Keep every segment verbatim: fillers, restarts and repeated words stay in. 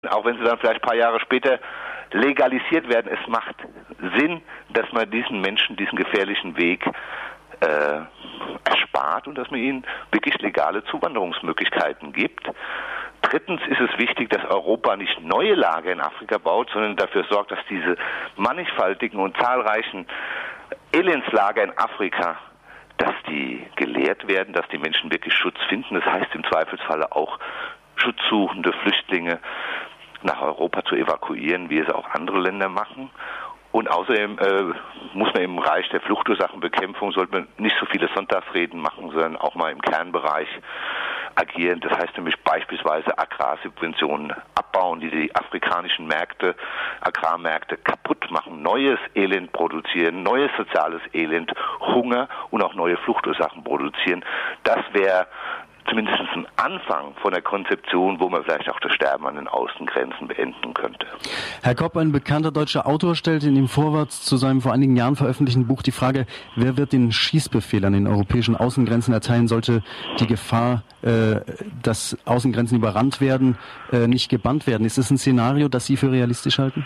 Auch wenn sie dann vielleicht ein paar Jahre später legalisiert werden, es macht Sinn, dass man diesen Menschen diesen gefährlichen Weg äh, erspart und dass man ihnen wirklich legale Zuwanderungsmöglichkeiten gibt. Drittens ist es wichtig, dass Europa nicht neue Lager in Afrika baut, sondern dafür sorgt, dass diese mannigfaltigen und zahlreichen Elendslager in Afrika, dass die geleert werden, dass die Menschen wirklich Schutz finden. Das heißt im Zweifelsfalle auch schutzsuchende Flüchtlinge nach Europa zu evakuieren, wie es auch andere Länder machen. Und außerdem äh, muss man im Bereich der Fluchtursachenbekämpfung, sollte man nicht so viele Sonntagsreden machen, sondern auch mal im Kernbereich agieren. Das heißt nämlich beispielsweise Agrarsubventionen abbauen, die die afrikanischen Märkte, Agrarmärkte kaputt machen, neues Elend produzieren, neues soziales Elend, Hunger und auch neue Fluchtursachen produzieren. Das wäre zumindest ein Anfang von der Konzeption, wo man vielleicht auch das Sterben an den Außengrenzen beenden könnte. Herr Kopp, ein bekannter deutscher Autor, stellte in dem Vorwort zu seinem vor einigen Jahren veröffentlichten Buch die Frage, wer wird den Schießbefehl an den europäischen Außengrenzen erteilen, sollte die Gefahr, äh, dass Außengrenzen überrannt werden, äh, nicht gebannt werden. Ist das ein Szenario, das Sie für realistisch halten?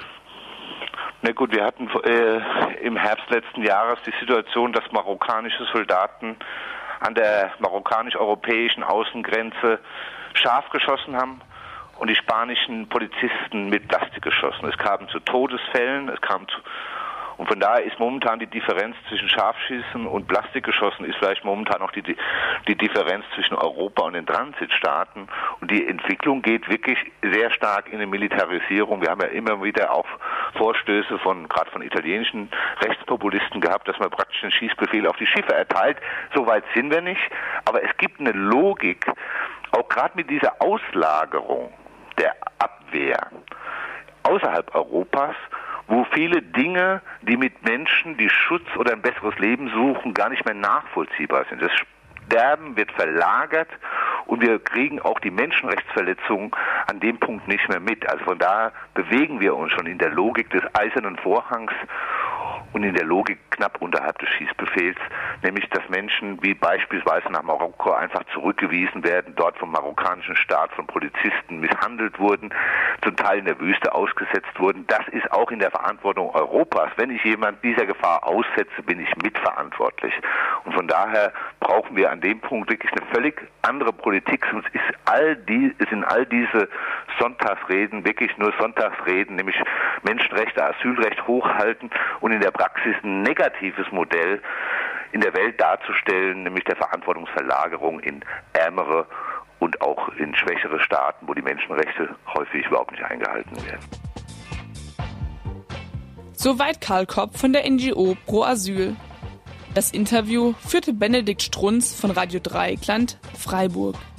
Na gut, wir hatten äh, im Herbst letzten Jahres die Situation, dass marokkanische Soldaten an der marokkanisch-europäischen Außengrenze scharf geschossen haben und die spanischen Polizisten mit Plastik geschossen. Es kam zu Todesfällen, es kam zu, und von daher ist momentan die Differenz zwischen Scharfschießen und Plastikgeschossen ist vielleicht momentan auch die, die, die Differenz zwischen Europa und den Transitstaaten. Und die Entwicklung geht wirklich sehr stark in eine Militarisierung. Wir haben ja immer wieder auch Vorstöße von, gerade von italienischen Rechtspopulisten gehabt, dass man praktisch einen Schießbefehl auf die Schiffe erteilt. So weit sind wir nicht. Aber es gibt eine Logik, auch gerade mit dieser Auslagerung der Abwehr außerhalb Europas, wo viele Dinge, die mit Menschen, die Schutz oder ein besseres Leben suchen, gar nicht mehr nachvollziehbar sind. Das Sterben wird verlagert und wir kriegen auch die Menschenrechtsverletzungen an dem Punkt nicht mehr mit. Also von daher bewegen wir uns schon in der Logik des Eisernen Vorhangs und in der Logik knapp unterhalb des Schießbefehls, nämlich dass Menschen wie beispielsweise nach Marokko einfach zurückgewiesen werden, dort vom marokkanischen Staat von Polizisten misshandelt wurden, zum Teil in der Wüste ausgesetzt wurden. Das ist auch in der Verantwortung Europas. Wenn ich jemand dieser Gefahr aussetze, bin ich mitverantwortlich. Und von daher brauchen wir an dem Punkt wirklich eine völlig andere Politik. Sonst ist all die, sind all diese Sonntagsreden wirklich nur Sonntagsreden, nämlich Menschenrechte, Asylrecht hochhalten und in der Praxis ein negatives Modell in der Welt darzustellen, nämlich der Verantwortungsverlagerung in ärmere und auch in schwächere Staaten, wo die Menschenrechte häufig überhaupt nicht eingehalten werden. Soweit Karl Kopp von der N G O Pro Asyl. Das Interview führte Benedikt Strunz von Radio Dreieckland, Freiburg.